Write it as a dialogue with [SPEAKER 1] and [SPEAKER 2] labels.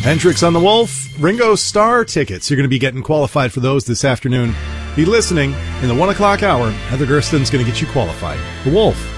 [SPEAKER 1] Hendrix on the Wolf, Ringo Starr tickets. You're going to be getting qualified for those this afternoon. Be listening in the 1 o'clock hour. Heather Gersten's going to get you qualified. The Wolf.